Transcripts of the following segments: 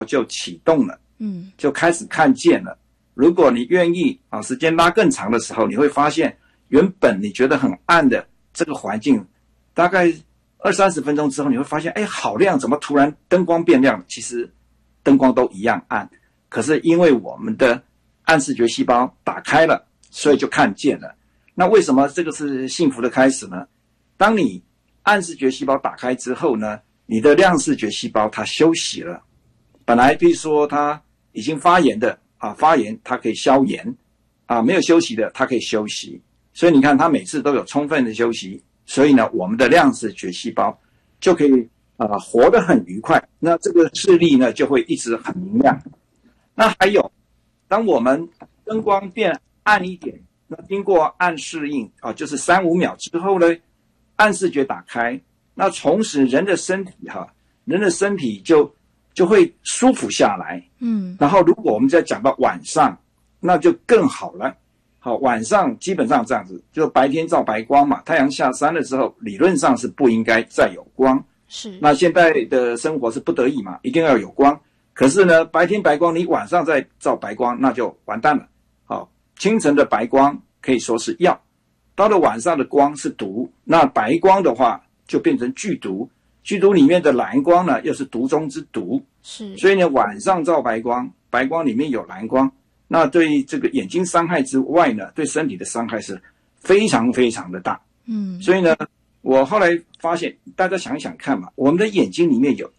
就启动了，就开始看见了。如果你愿意时间拉更长的时候，你会发现原本你觉得很暗的这个环境，大概20-30分钟之后，你会发现，好亮，怎么突然灯光变亮？其实灯光都一样暗，可是因为我们的暗视觉细胞打开了，所以就看见了。那为什么这个是幸福的开始呢？当你暗视觉细胞打开之后呢，你的亮视觉细胞它休息了。本来比如说它已经发炎的发炎它可以消炎没有休息的它可以休息。所以你看它每次都有充分的休息，所以呢我们的亮视觉细胞就可以活得很愉快，那这个视力呢就会一直很明亮。那还有当我们灯光变暗一点，那经过暗适应就是3-5秒之后呢，暗视觉打开，那同时人的身体就会舒服下来。然后如果我们再讲到晚上，那就更好了。好，晚上基本上这样子，就白天照白光嘛，太阳下山的时候理论上是不应该再有光。 是。那现在的生活是不得已嘛，一定要有光。可是呢，白天白光，你晚上再照白光，那就完蛋了。好，清晨的白光可以说是药，到了晚上的光是毒，那白光的话就变成剧毒，剧毒里面的蓝光呢又是毒中之毒。 是。所以呢，晚上照白光，白光里面有蓝光，那对这个眼睛伤害之外呢，对身体的伤害是非常非常的大。所以呢，我后来发现，大家想想看嘛，我们的眼睛里面有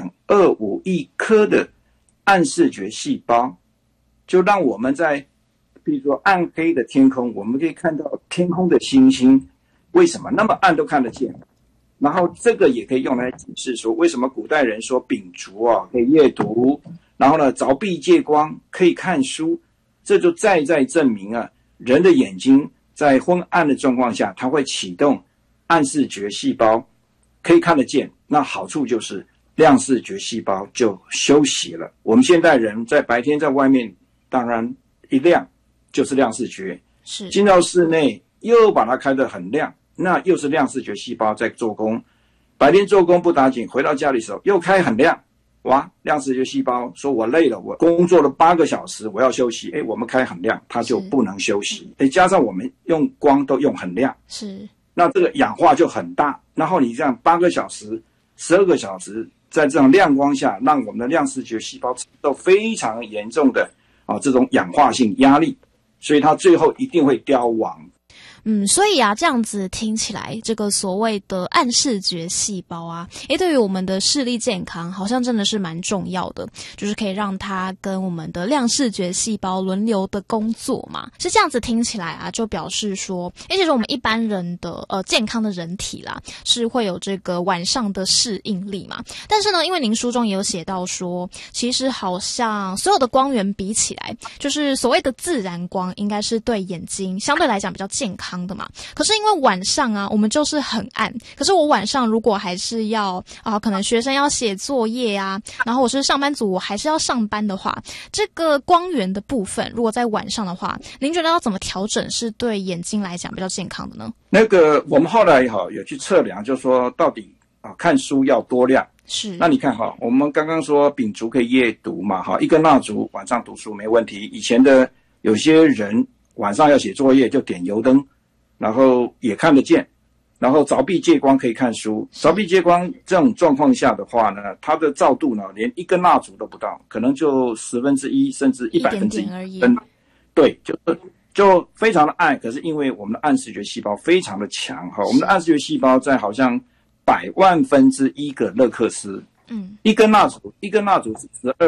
1.25亿颗的暗视觉细胞，就让我们在比如说暗黑的天空，我们可以看到天空的星星，为什么那么暗都看得见？然后这个也可以用来解释说，为什么古代人说秉烛可以阅读，然后呢凿壁借光可以看书，这就再证明人的眼睛在昏暗的状况下，它会启动暗视觉细胞，可以看得见。那好处就是亮视觉细胞就休息了。我们现代人在白天在外面，当然一亮就是亮视觉， 是进到室内又把它开得很亮，那又是亮视觉细胞在做工。白天做工不打紧，回到家里的时候又开很亮，哇，亮视觉细胞说我累了，我工作了8个小时，我要休息，我们开很亮，它就不能休息。加上我们用光都用很亮， 是， 那这个氧化就很大，然后你这样8个小时、12个小时在这种亮光下，让我们的亮视觉细胞承受非常严重的这种氧化性压力，所以它最后一定会凋亡。 所以这样子听起来，这个所谓的暗视觉细胞对于我们的视力健康好像真的是蛮重要的，就是可以让它跟我们的亮视觉细胞轮流的工作嘛。是这样子听起来就表示说，其实我们一般人的健康的人体啦，是会有这个晚上的适应力嘛。但是呢，因为您书中也有写到说，其实好像所有的光源比起来，就是所谓的自然光应该是对眼睛相对来讲比较健康的嘛。可是因为晚上我们就是很暗，可是我晚上如果还是要可能学生要写作业然后我是上班族，我还是要上班的话，这个光源的部分如果在晚上的话，您觉得要怎么调整是对眼睛来讲比较健康的呢？ 那个我们后来有去测量，就说到底看书要多亮。 是。 那你看我们刚刚说秉烛可以夜读嘛，一根蜡烛晚上读书没问题。以前的有些人晚上要写作业就点油灯，然后也看得见，然后凿壁借光可以看书。凿壁借光这种状况下的话呢，它的照度呢连一根蜡烛都不到，可能就1/10甚至100% 点而已。 对，就非常的暗。可是因为我们的暗视觉细胞非常的强我们的暗视觉细胞在好像100万分之1个勒克斯。一根蜡烛是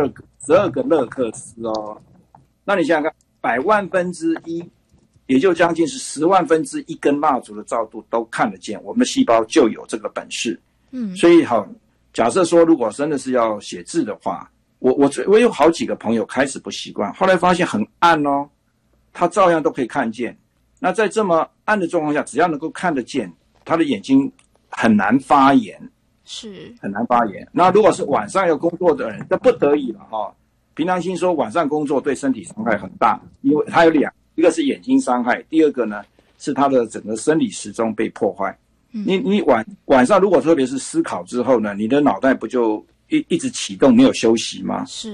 12个勒克斯那你想想看，100万分之1。也就将近是10万分之1根蜡烛的照度都看得见，我们的细胞就有这个本事。所以假设说如果真的是要写字的话，我有好几个朋友开始不习惯，后来发现很暗他照样都可以看见。那在这么暗的状况下，只要能够看得见，他的眼睛很难发炎， 是很难发炎。那如果是晚上要工作的人，那不得已了凭良心说，晚上工作对身体伤害很大，因为它有一个是眼睛伤害，第二个呢是它的整个生理时钟被破坏。你晚上如果特别是思考之后呢，你的脑袋不就一直启动没有休息吗？ 是。